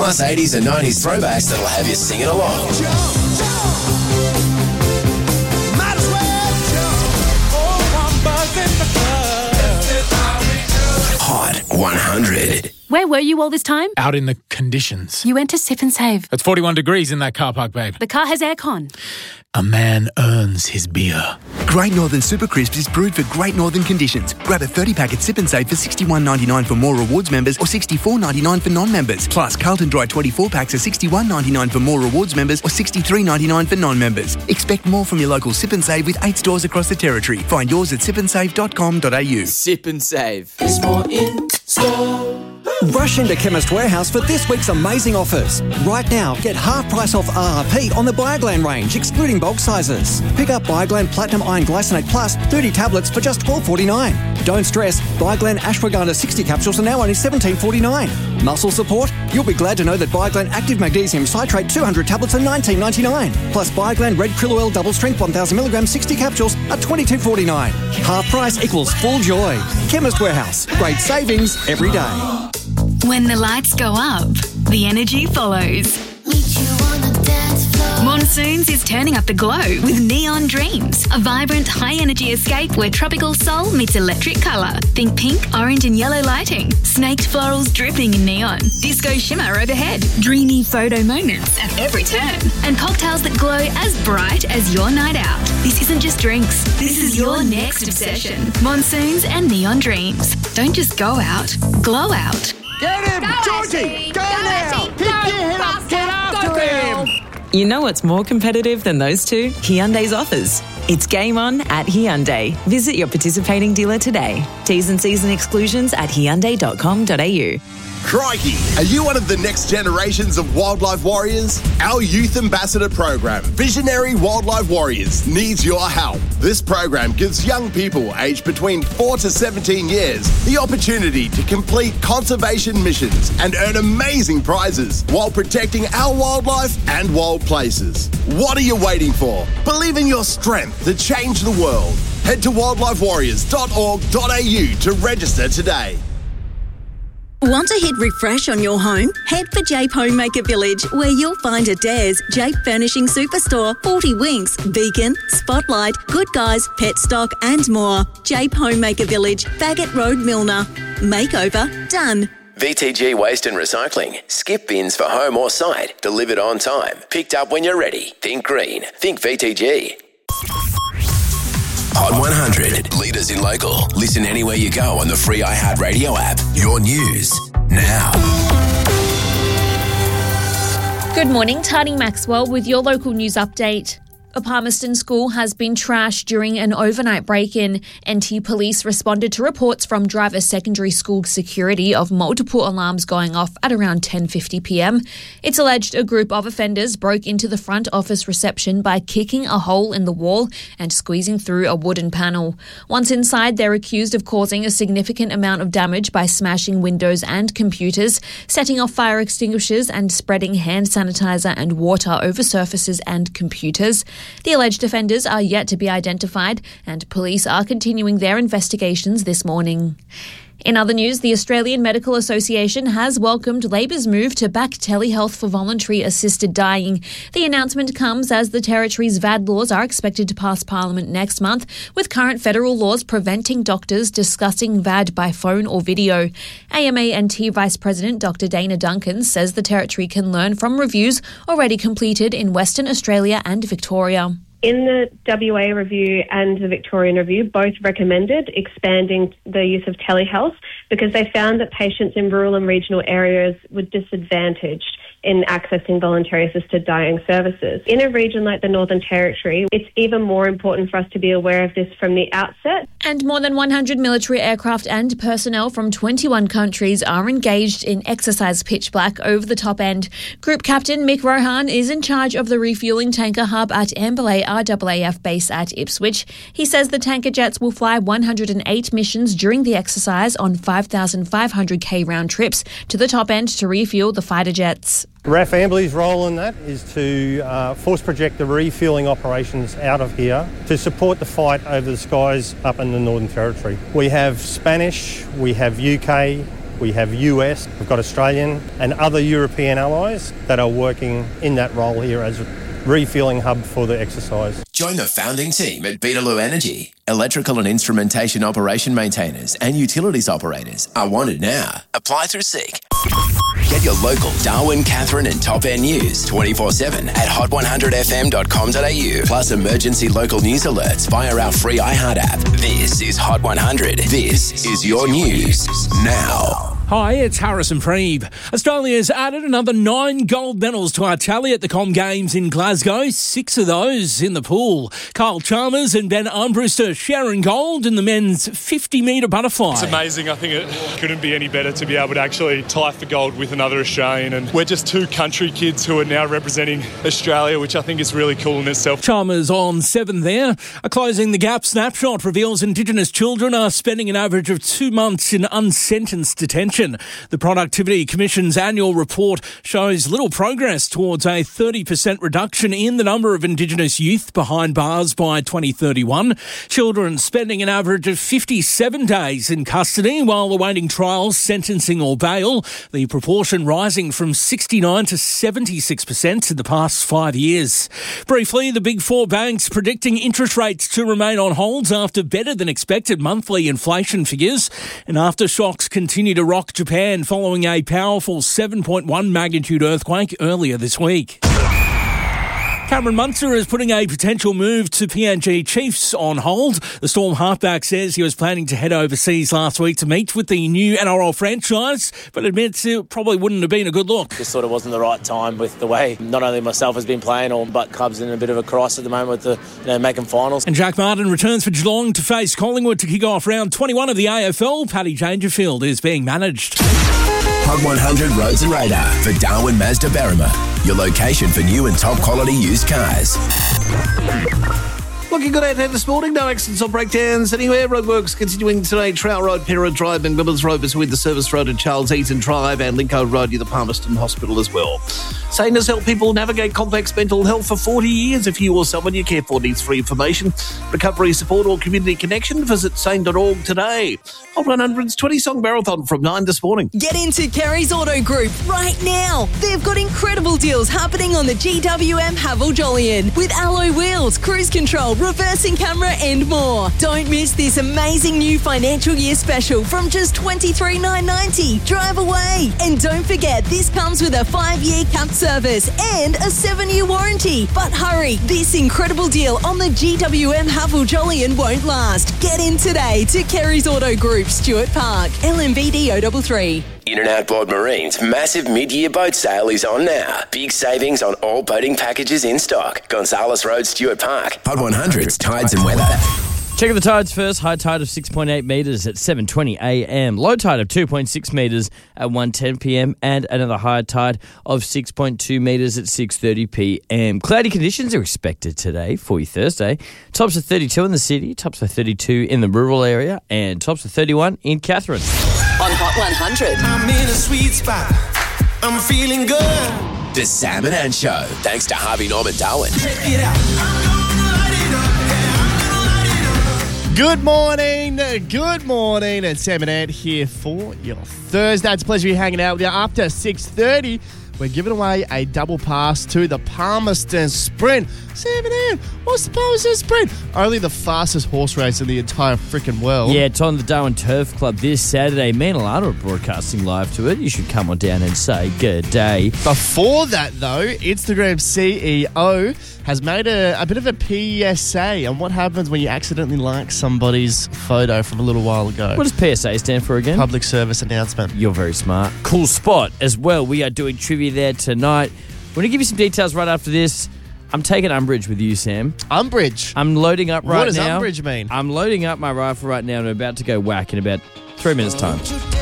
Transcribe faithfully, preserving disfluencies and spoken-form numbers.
plus eighties and nineties throwbacks that'll have you singing along. Jump, jump. Might as well jump. Oh, I'm buzzing the club. This is how we do it. Hot one hundred. Where were you all this time? Out in the conditions. You went to Sip and Save. It's forty-one degrees in that car park, babe. The car has aircon. A man earns his beer. Great Northern Super Crisps is brewed for Great Northern conditions. Grab a thirty pack at Sip and Save for sixty-one ninety-nine for more rewards members or sixty-four ninety-nine for non-members. Plus, Carlton Dry twenty-four packs are sixty-one ninety-nine for more rewards members or sixty-three ninety-nine for non-members. Expect more from your local Sip and Save with eight stores across the territory. Find yours at sip and save dot com dot a u. Sip and Save. There's more in store. Rush into Chemist Warehouse for this week's amazing offers. Right now, get half price off R R P on the Bioglan range, excluding bulk sizes. Pick up Bioglan Platinum Iron Glycinate Plus thirty tablets for just twelve forty-nine. Don't stress, Bioglan Ashwagandha sixty capsules are now only seventeen forty-nine. Muscle support? You'll be glad to know that Bioglan Active Magnesium Citrate two hundred tablets are nineteen ninety-nine. Plus Bioglan Red Krill Oil Double Strength one thousand milligrams sixty capsules are twenty-two forty-nine. Half price equals full joy. Chemist Warehouse. Great savings every day. When the lights go up, the energy follows. Monsoons is turning up the glow with Neon Dreams, a vibrant, high-energy escape where tropical soul meets electric colour. Think pink, orange and yellow lighting, snaked florals dripping in neon, disco shimmer overhead, dreamy photo moments at every turn, and cocktails that glow as bright as your night out. This isn't just drinks, this is your next obsession. Monsoons and Neon Dreams. Don't just go out, glow out. Get him, Go Georgie! Go Go now! Go, Pick your head up, get after him! You know what's more competitive than those two? Hyundai's offers. It's game on at Hyundai. Visit your participating dealer today. T's and C's and exclusions at hyundai dot com dot a u. Crikey, are you one of the next generations of wildlife warriors? Our Youth Ambassador program, Visionary Wildlife Warriors, needs your help. This program gives young people aged between four to seventeen years the opportunity to complete conservation missions and earn amazing prizes while protecting our wildlife and wild places. What are you waiting for? Believe in your strength to change the world. Head to wildlife warriors dot org dot a u to register today. Want to hit refresh on your home? Head for Jape Homemaker Village, where you'll find Adairs, Jape Furnishing Superstore, forty Winks, Beacon, Spotlight, Good Guys, Pet Stock and more. Jape Homemaker Village, Faggot Road, Milner. Makeover done. V T G Waste and Recycling. Skip bins for home or site. Delivered on time. Picked up when you're ready. Think green. Think V T G. Hot one hundred. Leaders in local. Listen anywhere you go on the free iHeartRadio app. Your news now. Good morning, Tani Maxwell with your local news update. A Palmerston school has been trashed during an overnight break-in. N T Police responded to reports from Driver Secondary School security of multiple alarms going off at around ten fifty p m. It's alleged a group of offenders broke into the front office reception by kicking a hole in the wall and squeezing through a wooden panel. Once inside, they're accused of causing a significant amount of damage by smashing windows and computers, setting off fire extinguishers and spreading hand sanitizer and water over surfaces and computers. The alleged offenders are yet to be identified, and police are continuing their investigations this morning. In other news, the Australian Medical Association has welcomed Labor's move to back telehealth for voluntary assisted dying. The announcement comes as the territory's V A D laws are expected to pass Parliament next month, with current federal laws preventing doctors discussing V A D by phone or video. A M A N T Vice President Doctor Dana Duncan says the territory can learn from reviews already completed in Western Australia and Victoria. In the W A review and the Victorian review, both recommended expanding the use of telehealth because they found that patients in rural and regional areas were disadvantaged in accessing voluntary assisted dying services. In a region like the Northern Territory, it's even more important for us to be aware of this from the outset. And more than one hundred military aircraft and personnel from twenty-one countries are engaged in Exercise Pitch Black over the top end. Group Captain Mick Rohan is in charge of the refuelling tanker hub at Amberley R A A F base at Ipswich. He says the tanker jets will fly one hundred eight missions during the exercise on five thousand five hundred k round trips to the top end to refuel the fighter jets. R A F Amberley's role in that is to uh, force project the refuelling operations out of here to support the fight over the skies up in the Northern Territory. We have Spanish, we have U K, We have U S, we've got Australian and other European allies that are working in that role here as a refueling hub for the exercise. Join the founding team at Beetaloo Energy. Electrical and instrumentation operation maintainers and utilities operators are wanted now. Apply through Seek. Get your local Darwin, Catherine and Top End news twenty-four seven at hot one hundred f m dot com dot a u. Plus emergency local news alerts via our free iHeart app. This is Hot one hundred. This is your news now. Hi, it's Harrison Freeb. Australia's added another nine gold medals to our tally at the Com Games in Glasgow, six of those in the pool. Kyle Chalmers and Ben Armbruster sharing gold in the men's fifty metre butterfly. It's amazing. I think it couldn't be any better to be able to actually tie for gold with another Australian. And we're just two country kids who are now representing Australia, which I think is really cool in itself. Chalmers on seven there. A Closing the Gap snapshot reveals Indigenous children are spending an average of two months in unsentenced detention. The Productivity Commission's annual report shows little progress towards a thirty percent reduction in the number of Indigenous youth behind bars by twenty thirty-one. Children spending an average of fifty-seven days in custody while awaiting trial, sentencing or bail, the proportion rising from sixty-nine to seventy-six percent in the past five years. Briefly, the big four banks predicting interest rates to remain on hold after better than expected monthly inflation figures, and aftershocks continue to rock Japan following a powerful seven point one magnitude earthquake earlier this week. Cameron Munster is putting a potential move to P N G Chiefs on hold. The Storm halfback says he was planning to head overseas last week to meet with the new N R L franchise, but admits it probably wouldn't have been a good look. Just sort of wasn't the right time with the way not only myself has been playing, or but clubs in a bit of a crisis at the moment with the you know making finals. And Jack Martin returns for Geelong to face Collingwood to kick off round twenty-one of the A F L. Paddy Dangerfield is being managed. Hot one hundred Roads and Radar for Darwin Mazda Berrima, your location for new and top quality used cars. Looking good out there this morning. No accidents or breakdowns anywhere. Roadworks continuing today. Trout Road, Pera Drive, McMillan's Road between the Service Road and Charles Eaton Drive, and Lincoln Road near the Palmerston Hospital as well. Sane has helped people navigate complex mental health for forty years. If you or someone you care for needs free information, recovery support or community connection, visit sane dot org today. Hot one hundred's twenty song marathon from nine this morning. Get into Kerry's Auto Group right now. They've got incredible deals happening on the G W M Haval Jolyon with alloy wheels, cruise control, reversing camera and more. Don't miss this amazing new financial year special from just twenty-three thousand nine hundred ninety dollars. Drive away. And don't forget, this comes with a five-year cap service and a seven-year warranty. But hurry, this incredible deal on the G W M Haval Jolyon won't last. Get in today to Kerry's Auto Group, Stuart Park, L M V D O three three. In and Outboard Marine's massive mid-year boat sale is on now. Big savings on all boating packages in stock. Gonzales Road, Stuart Park. Hot one hundred's Tides and Weather. Checking the tides first. High tide of six point eight metres at seven twenty a m. Low tide of two point six metres at one ten p m. And another high tide of six point two metres at six thirty p m. Cloudy conditions are expected today for your Thursday. Tops of thirty-two in the city, tops of thirty-two in the rural area, and tops of thirty-one in Catherine. On Hot one hundred. I'm in a sweet spot. I'm feeling good. The Sam and Ann Show. Thanks to Harvey Norman Darwin. Check it out. Good morning, good morning. It's Sam and Ant here for your Thursday. It's a pleasure to be hanging out with you. After six thirty, we're giving away a double pass to the Palmerston Sprint. Sam and Ant, what's the Palmerston Sprint? Only the fastest horse race in the entire freaking world. Yeah, it's on the Darwin Turf Club this Saturday. Me and Alana are broadcasting live to it. You should come on down and say good day. Before that, though, Instagram C E O has made a, a bit of a P S A on what happens when you accidentally like somebody's photo from a little while ago. What does P S A stand for again? Public service announcement. You're very smart. Cool spot as well. We are doing trivia there tonight. We're going to give you some details right after this. I'm taking umbrage with you, Sam. Umbrage? I'm loading up right now. What does umbrage mean? I'm loading up my rifle right now and I'm about to go whack in about three minutes' time.